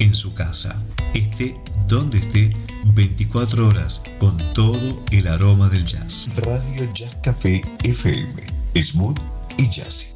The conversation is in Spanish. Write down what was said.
en su casa, esté donde esté, 24 horas con todo el aroma del jazz. Radio Jazz Café FM, smooth y jazzy.